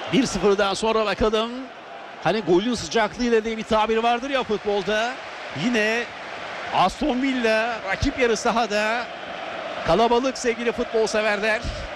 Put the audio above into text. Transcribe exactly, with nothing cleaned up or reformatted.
bir sıfırdan sonra bakalım. Hani golün sıcaklığıyla diye bir tabir vardır ya futbolda. Yine Aston Villa rakip yarı sahada. Kalabalık sevgili futbol severler.